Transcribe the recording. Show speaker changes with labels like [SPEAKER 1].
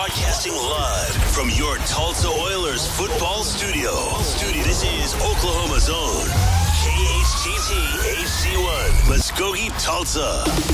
[SPEAKER 1] Broadcasting live from your Tulsa Oilers football studio. This is Oklahoma's own KHTT HD1, Muskogee, Tulsa.